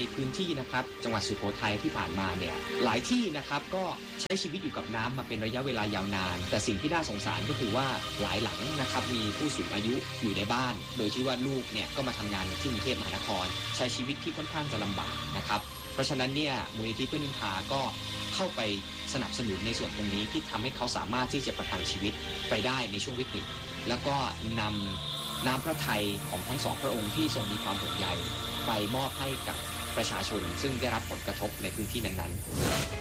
พื้นที่นะครับจังหวัดสุโขทัยที่ผ่านมาเนี่ยหลายที่นะครับก็ใช้ชีวิตอยู่กับน้ำมาเป็นระยะเวลายาวนานแต่สิ่งที่น่าสงสารก็คือว่าหลายหลังนะครับมีผู้สูงอายุอยู่ในบ้านโดยที่ว่าลูกเนี่ยก็มาทำงานที่กรุงเทพมหานครใช้ชีวิตที่ค่อนข้างจะลำบากนะครับเพราะฉะนั้นเนี่ยมูลนิธิเพื่อนนิพาก็เข้าไปสนับสนุนในส่วนตรงนี้ที่ทำให้เขาสามารถที่จะประทังชีวิตไปได้ในช่วงวิกฤตแล้วก็นำน้ำพระทัยของทั้งสองพระองค์ที่ทรงมีความห่วงใยไปมอบให้กับประชาชนซึ่งได้รับผลกระทบในพื้นที่นั้นๆ